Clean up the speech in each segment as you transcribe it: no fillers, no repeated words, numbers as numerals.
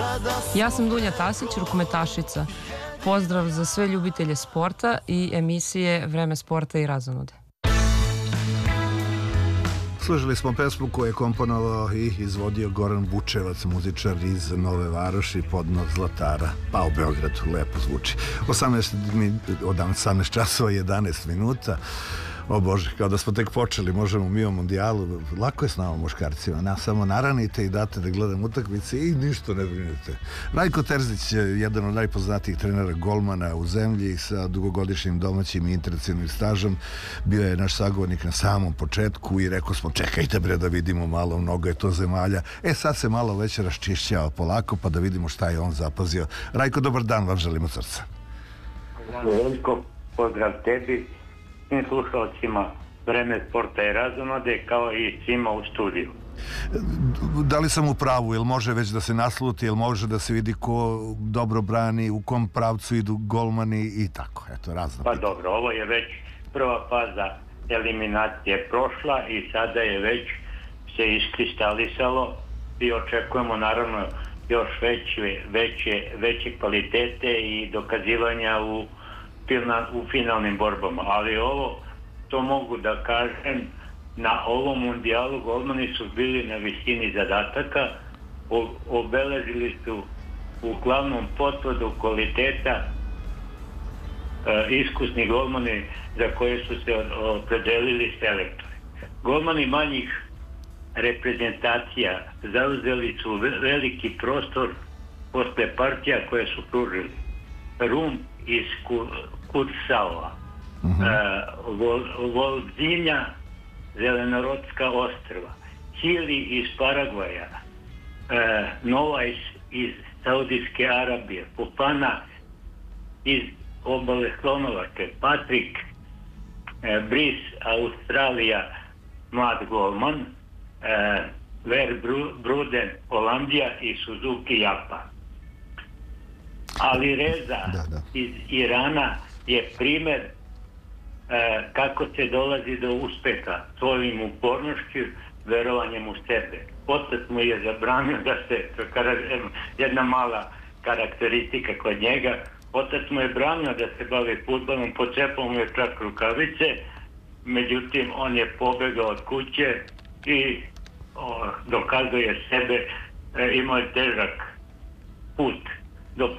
Ja sam Dunja Tasić, rukometašica. Pozdrav za sve ljubitelje sporta i emisije Vreme sporta i razonude. Slušali smo pesmu koju je komponovao i izvodio Goran Vučevac, muzičar iz Nove Varoši, podno Zlatara, pa u Beogradu, lepo zvuči. 18 časova i 11 minuta. O Bože, kao da smo tek počeli, možemo mi o mondijalu, lako je s nama muškarcima, samo naranite i date da gledam utakmice i ništa ne brinete. Rajko Terzić je jedan od najpoznatijih trenera golmana u zemlji sa dugogodišnjim domaćim i internacionalnim stažom. Bio je naš sagovornik na samom početku i rekao smo čekajte bre da vidimo malo, mnogo je to zemalja. Sad se malo već raščišćava polako pa da vidimo šta je on zapazio. Rajko, dobar dan, vam želimo srca. Veliko, pozdrav tebi, svim slušalcima Vreme sporta i razonode, kao i svima u studiju. Da li sam u pravu, jel može već da se nasluti, jel može da se vidi ko dobro brani, u kom pravcu idu golmani i tako, eto, razno. Pa dobro, ovo je već prva faza eliminacije prošla i sada je već se iskristalisalo i očekujemo naravno još veće kvalitete i dokazivanja u finalnim borbama, ali to mogu da kažem, na ovom mundijalu golmani su bili na visini zadataka, obeležili su uglavnom potvrdu kvaliteta iskusni golmani za koje su se opredelili selektori. Golmani manjih reprezentacija zauzeli su veliki prostor posle partija koje su pružili. Rum iz Kursaova, Volzinja, Zelenorodska ostrva, Čili iz Paragvaja, Novajs iz Saudijske Arabije, Popana iz obale Slonovačke, Patrik Bris, Australija, mlad golman, Verbruden, Holandija i Suzuki, Japan. Ali Reza iz Irana je primer kako se dolazi do uspeha svojim upornošću, verovanjem u sebe. Otac mu je zabranio da se, jedna mala karakteristika kod njega, otac mu je branio da se bavi fudbalom, pocepao mu je čak rukavice, međutim on je pobegao od kuće i dokazuje sebe, imao je težak put do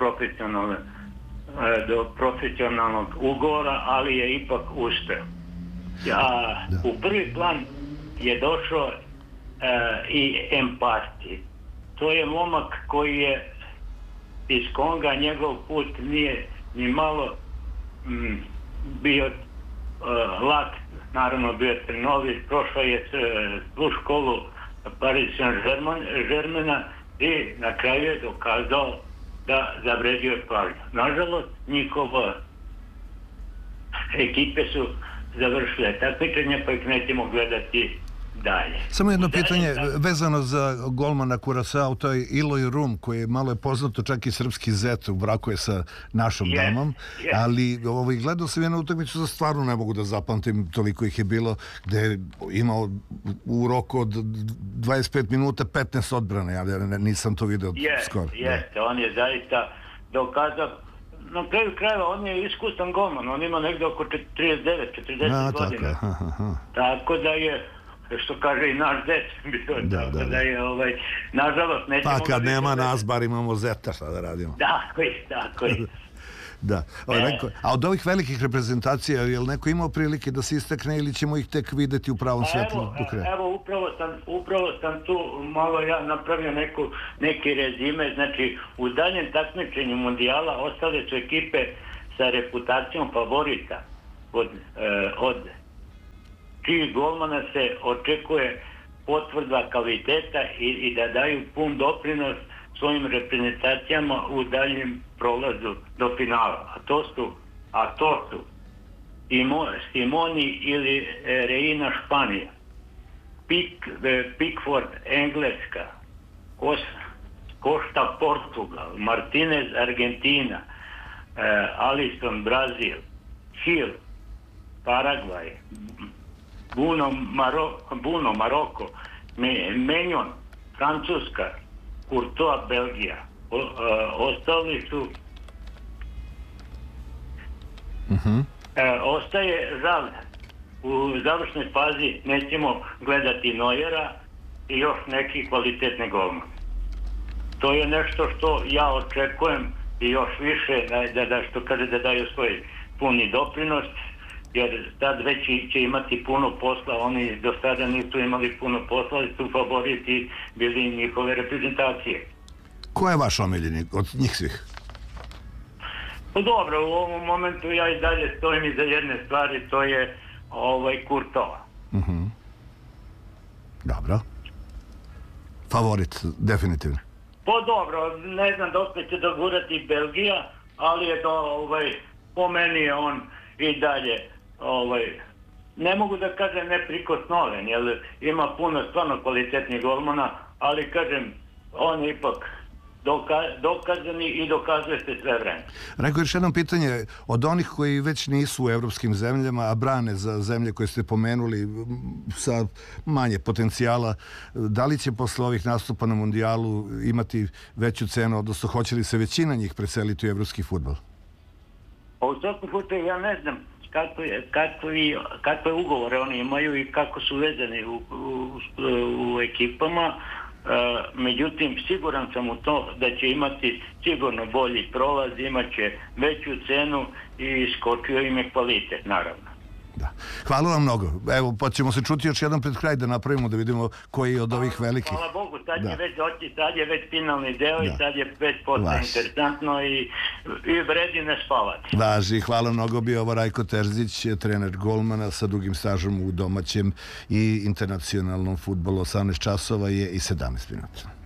profesionalnog ugovora, ali je ipak uspeo. U prvi plan je došao i Empasti. To je momak koji je iz Konga, njegov put nije ni malo bio lak, naravno bio je trnovit, prošao je svu školu Paris Saint-Germaina i na kraju je dokazao da zavređuje pažnju. Nažalost, njihove ekipe su završile takmičenje, pa ih nećemo gledati dalje. Samo jedno pitanje vezano za golmana Kurasao, to je Iloj Rum, koji je malo poznato, čak i srpski zet, u braku je sa našom damom, ali gledao sam jednu utakmicu, za stvarno ne mogu da zapamtim, toliko ih je bilo, gde je imao u roku od 25 minuta 15 odbrane, ali nisam to video skoro. Jeste, on je zaista dokazao. Na kraju krajeva on je iskusan golman, on ima negde oko 39-40 godina. Tako da je, što kaže i naš zet bio, tako da je, nažalost, nećemo... Pa kad nema nas, bar imamo zeta, šta da radimo. Tako je. Da. A od ovih velikih reprezentacija, je li neko imao prilike da se istakne ili ćemo ih tek videti u pravom svetlu do kraja? Evo, upravo sam tu malo ja napravio neki rezime. Znači, u daljem takmičenju mondijala ostale su ekipe sa reputacijom favorita, od čijih golmana se očekuje potvrda kvaliteta i da daju pun doprinos svojim reprezentacijama u daljem prolazu do finala. A to su Simoni ili Reina, Španija, Pickford, Engleska, Costa, Portugal, Martinez, Argentina, Alisson, Brazil, Hill, Paragvaj, Buno, Maroko, Menjon, Francuska, Courtois, Belgija, ostali su ostaje žal u završnoj fazi nećemo gledati Nojera i još neki kvalitetne golmane. To je nešto što ja očekujem i još više da što kaže da daju svoj puni doprinos, jer tad već će imati puno posla, oni do sada nisu imali puno posla i su favoriti bili njihove reprezentacije. Ko je vaš omiljeni od njih svih? Pa dobro, u ovom momentu ja i dalje stojim iza jedne stvari, to je Courtois. Dobro. Favorit, definitivno. Pa dobro, ne znam dok će dogurati Belgija, ali je po meni je on i dalje ne mogu da kažem neprikosnoven, jer ima puno stvarno kvalitetnih golmana, ali kažem, on je ipak dokazani i dokazuje se sve vreme. Rekao još jedno pitanje, od onih koji već nisu u evropskim zemljama, a brane za zemlje koje ste pomenuli sa manje potencijala, da li će posle ovih nastupa na mundijalu imati veću cenu, odnosno hoće li se većina njih preseliti u evropski fudbal? U svakom slučaju ja ne znam kakve ugovore oni imaju i kako su vezani u ekipama. Međutim, siguran sam u to da će imati sigurno bolji prolaz, imat će veću cenu i skočio im je kvalitet, naravno. Da. Hvala vam mnogo. Evo, pa ćemo se čuti još jedan pred kraj da napravimo, da vidimo koji je od ovih velikih. Hvala Bogu, sad je već finalni deo i sad je već postao interesantno i vredi ne spavati. Važi, hvala mnogo. Bio ovo Rajko Terzić, trener golmana sa dugim stažom u domaćem i internacionalnom fudbalu. 18 časova je i 17 minuta.